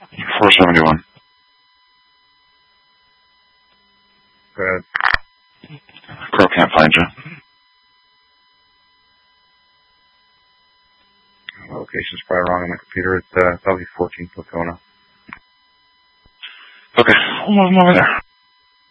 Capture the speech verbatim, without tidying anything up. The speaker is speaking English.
four seventy-one. Go ahead. Crow can't find you. Location's probably wrong on the computer. It's uh, probably fourteen Lacona. Okay, I'm over there.